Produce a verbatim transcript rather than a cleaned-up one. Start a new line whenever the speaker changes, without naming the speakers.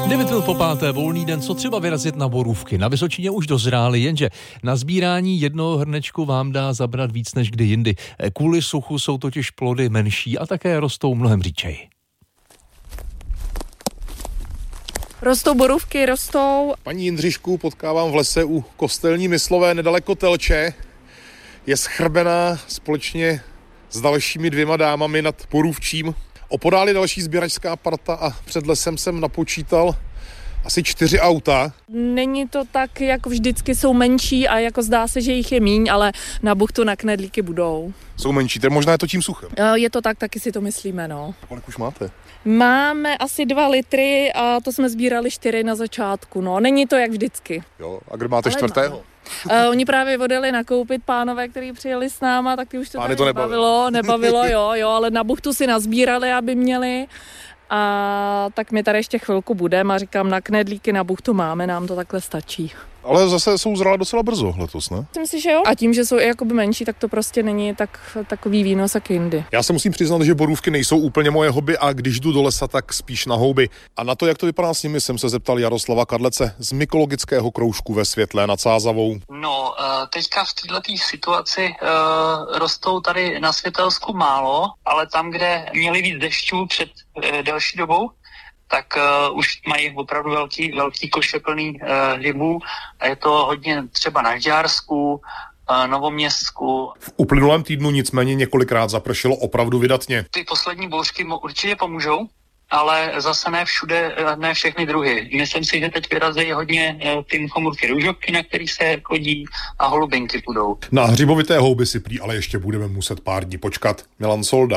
Devět minut po páté, volný den, co třeba vyrazit na borůvky. Na Vysočině už dozrály, jenže na sbírání jednoho hrnečku vám dá zabrat víc než kdy jindy. Kvůli suchu jsou totiž plody menší a také rostou mnohem říčeji.
Rostou borůvky, rostou.
Paní Jindřišku potkávám v lese u Kostelní Myslové nedaleko Telče. Je schrbená společně s dalšími dvěma dámami nad borůvčím. Opodál je další sběračská parta a před lesem jsem napočítal asi čtyři auta.
Není to tak, jako vždycky jsou menší a jako zdá se, že jich je míň, ale na buchtu na knedlíky budou.
Jsou menší, tedy možná je to tím suchem.
Je to tak, taky si to myslíme, no.
Kolik už máte?
Máme asi dva litry a to jsme sbírali čtyři na začátku, no. Není to jak vždycky.
Jo, a kde máte
ale
čtvrtého?
Uh, oni právě odjeli nakoupit pánové, kteří přijeli s náma, tak ty už to
Pány
tady
to
nebavilo, nebavilo, jo, jo, ale na buchtu si nazbírali, aby měli. A tak my tady ještě chvilku budeme a říkám, na knedlíky na buchtu máme, nám to takhle stačí.
Ale zase jsou zrala docela brzo letos, ne?
Myslím si, že jo. A tím, že jsou i jakoby menší, tak to prostě není tak, takový výnos jak jindy.
Já se musím přiznat, že borůvky nejsou úplně moje hobby a když jdu do lesa, tak spíš na houby. A na to, jak to vypadá s nimi, jsem se zeptal Jaroslava Kadlece z mykologického kroužku ve Světlé nad Sázavou.
No, teďka v této situaci uh, rostou tady na Světelsku málo, ale tam, kde měli víc dešťů před uh, delší dobou, tak uh, už mají opravdu velký, velký koše plný uh, hřibů a je to hodně třeba na Žďársku, uh, Novoměstsku.
V uplynulém týdnu nicméně několikrát zapršelo opravdu vydatně.
Ty poslední bouřky mu určitě pomůžou, ale zase ne všude, ne všechny druhy. Myslím si, že teď vyrazí hodně uh, ty muchomorky růžovky, na který se chodí, a holubinky půjdou.
Na hřibovité houby si prý ale ještě budeme muset pár dní počkat. Milan Solda.